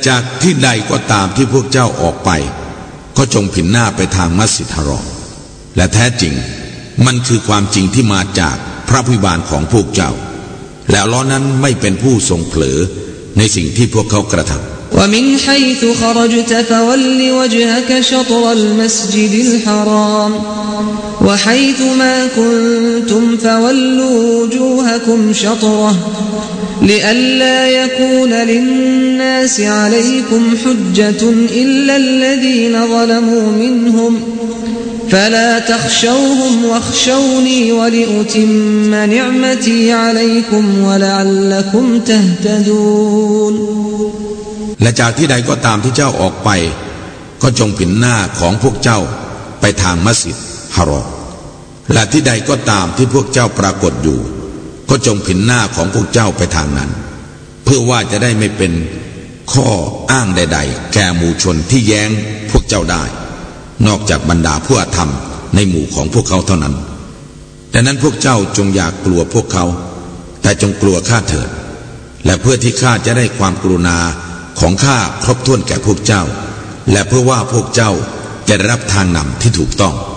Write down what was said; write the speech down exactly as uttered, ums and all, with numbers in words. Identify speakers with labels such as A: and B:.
A: จากที่ใดก็ตามที่พวกเจ้าออกไปก็จงผินหน้าไปทางมัสยิดฮารอมและแท้จริงมันคือความจริงที่มาจากพระผู้อภิบาลของพวกเจ้าแล้วล้อนั้นไม่เป็นผู้ทรงเผลอในสิ่งที่พวกเขากระทำ
B: ومن حيث خرجت فول وجهك شطر المسجد الحرام وحيث ما كنتم فولوا وجوهكم شطره لئلا يكون للناس عليكم حجة إلا الذين ظلموا منهم فلا تخشوهم واخشوني ولأتم نعمتي عليكم ولعلكم تهتدون
A: และจากที่ใดก็ตามที่เจ้าออกไปก็จงผินหน้าของพวกเจ้าไปทางมัสยิดฮารอมและที่ใดก็ตามที่พวกเจ้าปรากฏอยู่ก็จงผินหน้าของพวกเจ้าไปทางนั้นเพื่อว่าจะได้ไม่เป็นข้ออ้างใดๆแก่หมู่ชนที่แย้งพวกเจ้าได้นอกจากบรรดาผู้อาธรรมในหมู่ของพวกเขาเท่านั้นดังนั้นพวกเจ้าจงอย่ากกลัวพวกเขาแต่จงกลัวข้าเถิดและเพื่อที่ข้าจะได้ความกรุณาของข้าครบถ้วนแก่พวกเจ้าและเพื่อว่าพวกเจ้าจะได้รับทางนำที่ถูกต้อง